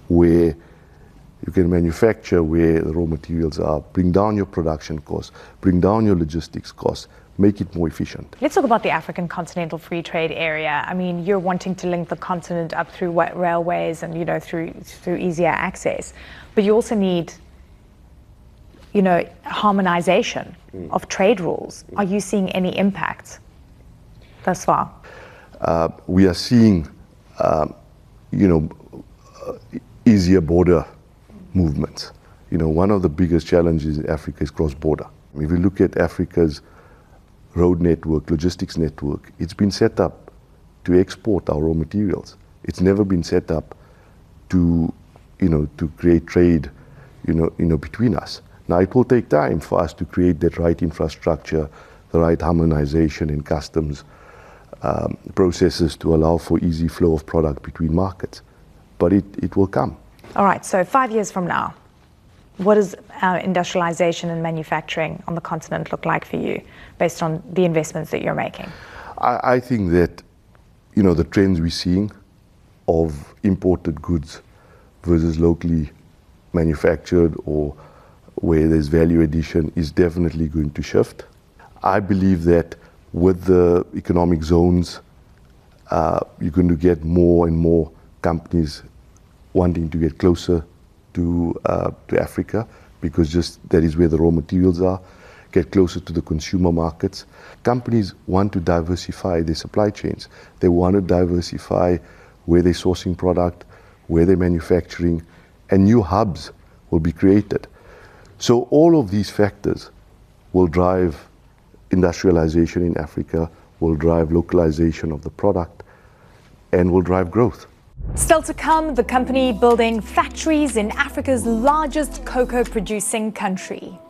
where you can manufacture where the raw materials are, bring down your production costs, bring down your logistics costs, make it more efficient. Let's talk about the African Continental Free Trade Area. I mean, you're wanting to link the continent up through railways and, through easier access. But you also need, harmonization of trade rules. Are you seeing any impact thus far? We are seeing, easier border movements. One of the biggest challenges in Africa is cross-border. If you look at Africa's road network, logistics network, it's been set up to export our raw materials. It's never been set up to create trade, between us. Now, it will take time for us to create that right infrastructure, the right harmonization in customs processes to allow for easy flow of product between markets. But it will come. All right, so 5 years from now, what does industrialization and manufacturing on the continent look like for you, based on the investments that you're making? I think that, the trends we're seeing of imported goods versus locally manufactured or where there's value addition is definitely going to shift. I believe that with the economic zones, you're going to get more and more companies wanting to get closer to Africa, because just that is where the raw materials are, get closer to the consumer markets. Companies want to diversify their supply chains. They want to diversify where they're sourcing product, where they're manufacturing, and new hubs will be created. So all of these factors will drive industrialization in Africa, will drive localization of the product, and will drive growth. Still to come, the company building factories in Africa's largest cocoa producing country.